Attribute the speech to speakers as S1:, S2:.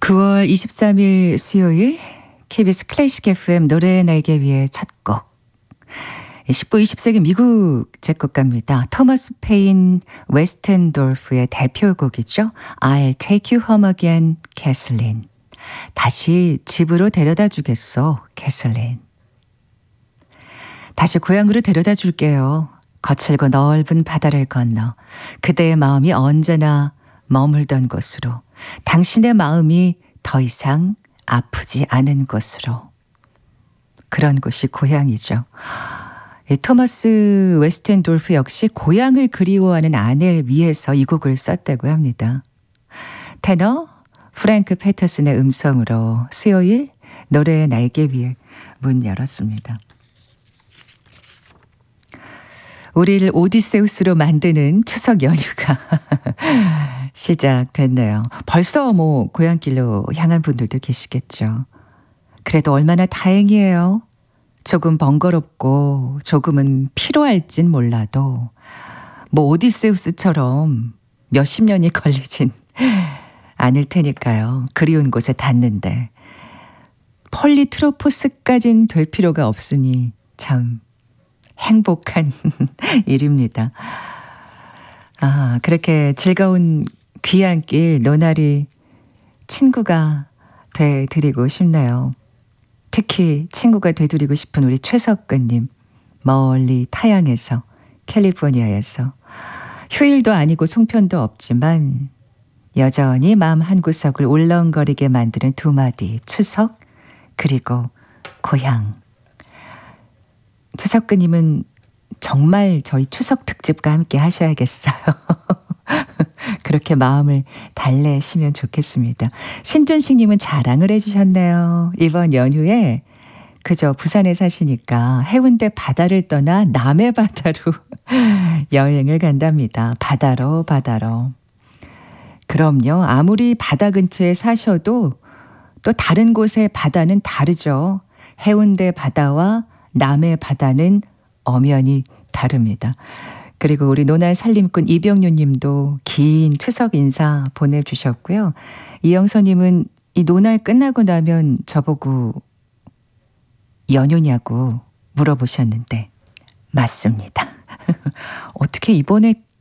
S1: 9월 23일 수요일 KBS 클래식 FM 노래 날개 위의 첫 곡. 19, 20세기 미국 작곡가입니다. 토머스 페인 웨스텐돌프의 대표곡이죠. I'll take you home again, 캐슬린. 다시 집으로 데려다 주겠어, 캐슬린. 다시 고향으로 데려다 줄게요. 거칠고 넓은 바다를 건너 그대의 마음이 언제나 머물던 곳으로, 당신의 마음이 더 이상 아프지 않은 곳으로. 그런 곳이 고향이죠. 토머스 웨스텐돌프 역시 고향을 그리워하는 아내를 위해서 이 곡을 썼다고 합니다. 테너 프랭크 패터슨의 음성으로 수요일 노래의 날개 위에 문 열었습니다. 우리를 오디세우스로 만드는 추석 연휴가 시작됐네요. 벌써 고향길로 향한 분들도 계시겠죠. 그래도 얼마나 다행이에요. 조금 번거롭고 조금은 피로할진 몰라도 오디세우스처럼 몇십 년이 걸리진 않을 테니까요. 그리운 곳에 닿는데 폴리트로포스까진 될 필요가 없으니 참 행복한 일입니다. 그렇게 즐거운 귀향길 노나리 친구가 되드리고 싶네요. 특히 친구가 되드리고 싶은 우리 최석근님, 멀리 타양에서, 캘리포니아에서 휴일도 아니고 송편도 없지만 여전히 마음 한구석을 울렁거리게 만드는 두 마디 추석 그리고 고향. 최석근님은 정말 저희 추석 특집과 함께 하셔야겠어요. 그렇게 마음을 달래시면 좋겠습니다. 신준식님은 자랑을 해주셨네요. 이번 연휴에 그저 부산에 사시니까 해운대 바다를 떠나 남해 바다로 여행을 간답니다. 바다로. 그럼요. 아무리 바다 근처에 사셔도 또 다른 곳의 바다는 다르죠. 해운대 바다와 남해 바다는 엄연히 다릅니다. 그리고 우리 노날 살림꾼 이병유 님도 긴 추석 인사 보내주셨고요. 이영서님은 이 노날 끝나고 나면 저보고 연휴냐고 물어보셨는데 맞습니다. 어떻게 이번에